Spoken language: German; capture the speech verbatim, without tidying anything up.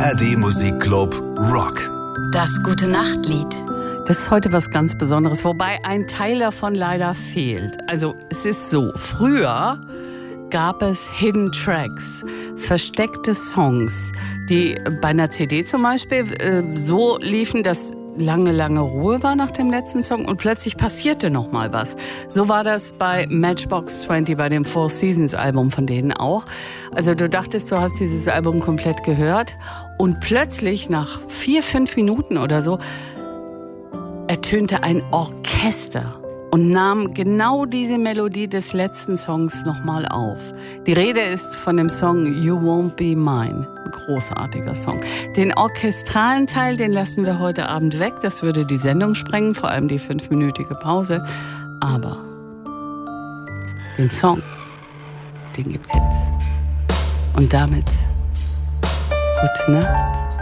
A R D Musikclub Rock. Das Gute-Nacht-Lied. Das ist heute was ganz Besonderes, wobei ein Teil davon leider fehlt. Also es ist so, früher gab es Hidden Tracks, versteckte Songs, die bei einer C D zum Beispiel äh, so liefen, dass lange, lange Ruhe war nach dem letzten Song und plötzlich passierte noch mal was. So war das bei Matchbox zwanzig, bei dem Four Seasons Album von denen auch. Also du dachtest, du hast dieses Album komplett gehört und plötzlich nach vier, fünf Minuten oder so ertönte ein Orchester und nahm genau diese Melodie des letzten Songs nochmal auf. Die Rede ist von dem Song You Won't Be Mine. Ein großartiger Song. Den orchestralen Teil, den lassen wir heute Abend weg. Das würde die Sendung sprengen, vor allem die fünfminütige Pause. Aber den Song, den gibt's jetzt. Und damit gute Nacht.